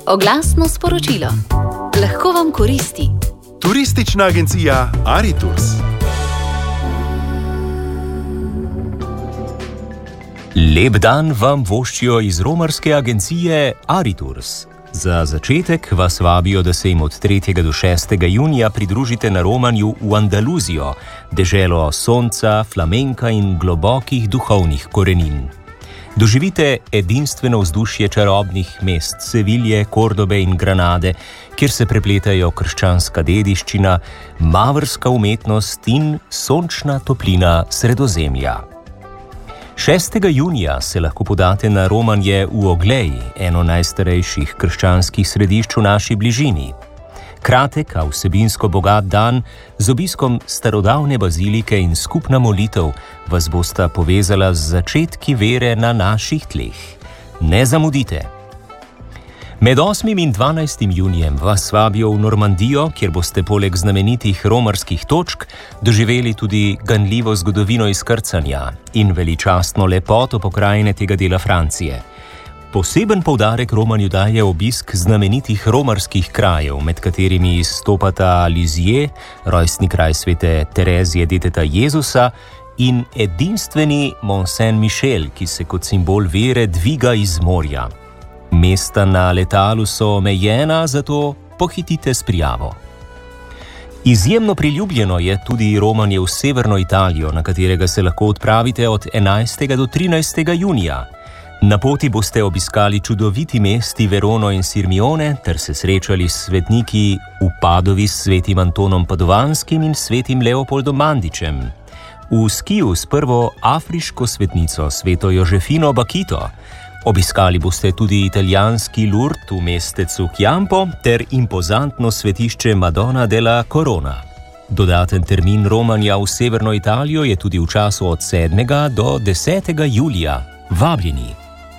Oglasno sporočilo. Lahko vam koristi. Turistična agencija Ariturs. Lep dan vam voščijo iz romarske agencije Ariturs. Za začetek vas vabijo, da se jim od 3. do 6. junija pridružite na romanju v Andaluzijo, deželo sonca, flamenka in globokih duhovnih korenin. Doživite edinstveno vzdušje čarobnih mest Sevilje, Kordobe in Granade, kjer se prepletajo krščanska dediščina, mavrska umetnost in sončna toplina Sredozemlja. 6. junija se lahko podate na romanje v Ogleji, eno najstarejših krščanskih središč v naši bližini. Kratek, a vsebinsko bogat dan z obiskom starodavne bazilike in skupna molitev vas bosta povezala z začetki vere na naših tleh. Ne zamudite! Med 8. in 12. junijem vas vabijo v Normandijo, kjer boste poleg znamenitih romarskih točk doživeli tudi ganljivo zgodovino izkrcanja in veličastno lepoto pokrajine tega dela Francije. Poseben poudarek romanju daje obisk znamenitih romarskih krajev, med katerimi izstopata Lisieux, rojstni kraj svete Terezije deteta Jezusa, in edinstveni Mont Saint-Michel, ki se kot simbol vere dviga iz morja. Mesta na letalu so omejena, zato pohitite s prijavo. Izjemno priljubljeno je tudi romanje v severno Italijo, na katerega se lahko odpravite od 11. do 13. junija. Na poti boste obiskali čudoviti mesti Verono in Sirmione ter se srečali s svetniki v Padovi s svetim Antonom Padovanskim in svetim Leopoldom Mandičem. V Skiju s prvo afriško svetnico sveto Jožefino Bakito. Obiskali boste tudi italijanski Lourdes v mestecu Chiampo ter impozantno svetišče Madonna della Corona. Dodaten termin romanja v severno Italijo je tudi v času od 7. do 10. julija. Vabljeni!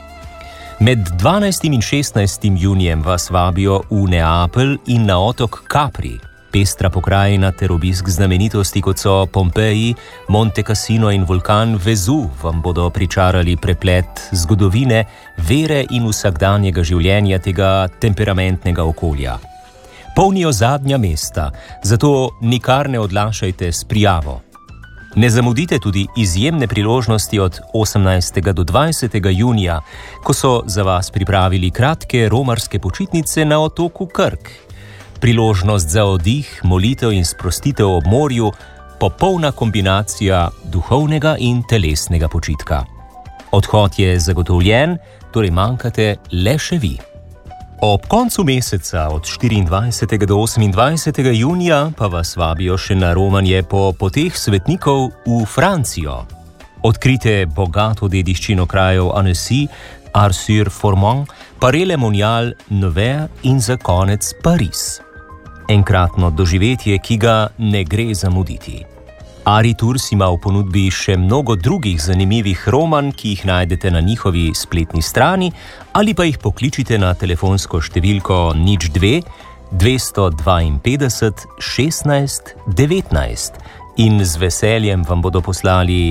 Med 12. in 16. junijem vas vabijo v Neapelj in na otok Capri. Pestra pokrajina ter obisk znamenitosti, kot so Pompeji, Monte Cassino in vulkan Vezuv, vam bodo pričarali preplet zgodovine, vere in vsakdanjega življenja tega temperamentnega okolja. Polnijo zadnja mesta, zato nikar ne odlašajte s prijavo. Ne zamudite tudi izjemne priložnosti od 18. do 20. junija, ko so za vas pripravili kratke romarske počitnice na otoku Krk. Priložnost za oddih, molitev in sprostitev ob morju, popolna kombinacija duhovnega in telesnega počitka. Odhod je zagotovljen, torej manjkate le še vi. Ob koncu meseca od 24. do 28. junija pa vas vabijo še na romanje po poteh svetnikov v Francijo. Odkrite bogato dediščino krajev Annecy, Ars-sur-Formant, Paray-le-Monial, Nevers in za konec Pariz. Enkratno doživetje, ki ga ne gre zamuditi. Ariturs ima v ponudbi še mnogo drugih zanimivih romanj, ki jih najdete na njihovi spletni strani ali pa jih pokličite na telefonsko številko 02 252 16 19 in z veseljem vam bodo poslali